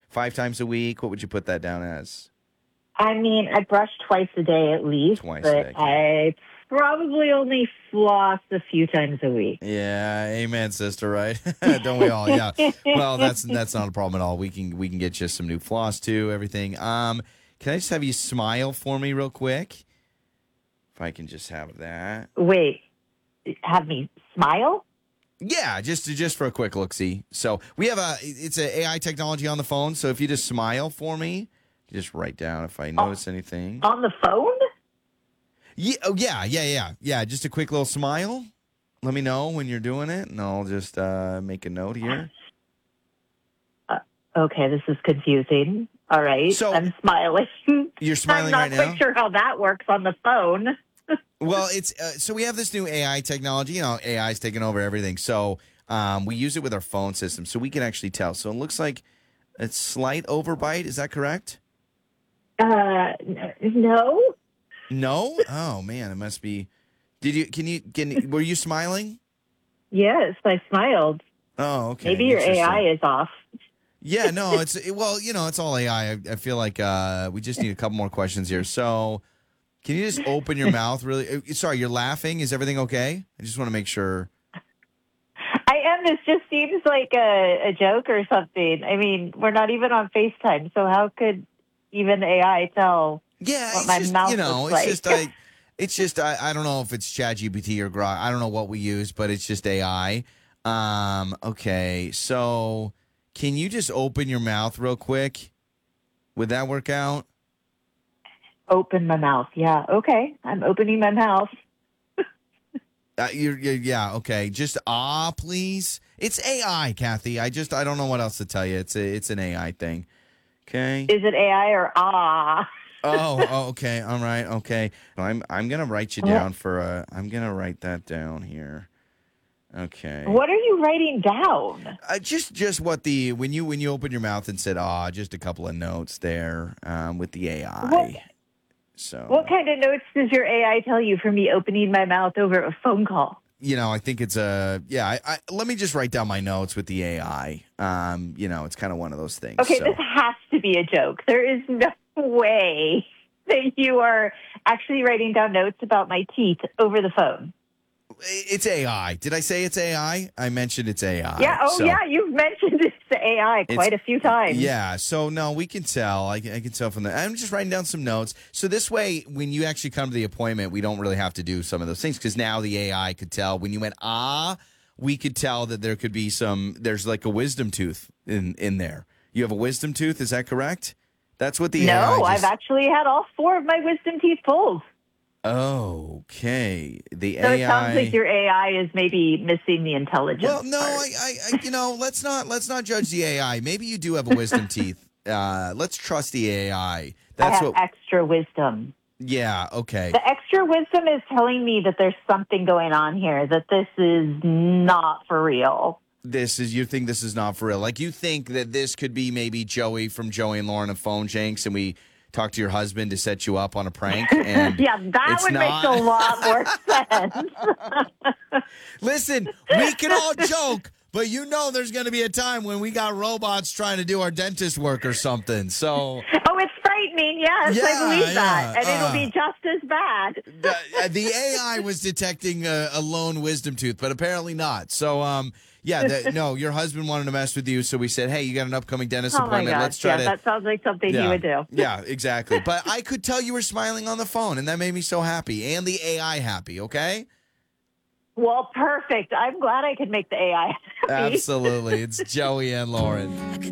5 times a week? What would you put that down as? I mean, I brush twice a day at least, Twice but a day. I probably only floss a few times a week. Yeah, amen, sister. Right? Don't we all? Yeah. Well, that's not a problem at all. We can get you some new floss too. Everything. Can I just have you smile for me real quick? If I can just have that. Wait, have me smile? Yeah, just for a quick look see. So we have it's a AI technology on the phone. So if you just smile for me, you just write down if I notice anything. On the phone? Yeah, oh yeah. Just a quick little smile. Let me know when you're doing it, and I'll just make a note here. Okay, this is confusing. All right, So I'm smiling. you're smiling I'm right not now. quite sure how that works on the phone. Well, it's so we have this new AI technology. You know, AI is taking over everything. So we use it with our phone system, so we can actually tell. So it looks like it's slight overbite. Is that correct? No. No. Oh man, it must be. Did you? Were you smiling? Yes, I smiled. Oh, okay. Maybe your Interesting. AI is off. Yeah, no, well, it's all AI. I feel like we just need a couple more questions here. So, can you just open your mouth really? Sorry, you're laughing. Is everything okay? I just want to make sure. I am. This just seems like a joke or something. I mean, we're not even on FaceTime, so how could even AI tell Yeah, what it's my just, mouth it's looks like? I don't know if it's ChatGPT or Grok. I don't know what we use, but it's just AI. Okay, so can you just open your mouth real quick? Would that work out? Open my mouth. Yeah. Okay. I'm opening my mouth. Yeah, okay. Just please. It's AI, Kathy. I don't know what else to tell you. It's an AI thing. Okay. Is it AI or ah? Okay. All right. Okay. I'm gonna write you down for I'm gonna write that down here. Okay. What are you writing down? Just what when you open your mouth and said just a couple of notes there with the AI. What kind of notes does your AI tell you for me opening my mouth over a phone call? I think it's let me just write down my notes with the AI. It's kind of one of those things. Okay, so. This has to be a joke. There is no way that you are actually writing down notes about my teeth over the phone. It's AI. Did I say it's AI? I mentioned it's AI. Yeah. Yeah. You've mentioned it's AI quite a few times. Yeah. So, no, we can tell. I can tell from that. I'm just writing down some notes. So this way, when you actually come to the appointment, we don't really have to do some of those things because now the AI could tell. When you went, we could tell that there could be there's like a wisdom tooth in there. You have a wisdom tooth. Is that correct? That's what the AI No, I've actually had all 4 of my wisdom teeth pulled. Okay. The So AI. it sounds like your AI is maybe missing the intelligence. Well, no, part. let's not judge the AI. Maybe you do have a wisdom teeth. Let's trust the AI. I have extra wisdom. Yeah. Okay. The extra wisdom is telling me that there's something going on here, that this is not for real. You think this is not for real? Like you think that this could be maybe Joey from Joey and Lauren of Phone Janks, and we talk to your husband to set you up on a prank. And yeah, that would make a lot more sense. Listen, we can all joke, but there's going to be a time when we got robots trying to do our dentist work or something. So, it's frightening. Yes, I believe that, and it'll be just as bad. The AI was detecting a lone wisdom tooth, but apparently not. So, your husband wanted to mess with you, so we said, hey, you got an upcoming dentist appointment. My gosh, let's try to. That sounds like something he would do. Yeah, exactly. But I could tell you were smiling on the phone, and that made me so happy, and the AI happy, okay? Well, perfect. I'm glad I could make the AI happy. Absolutely. It's Joey and Lauren.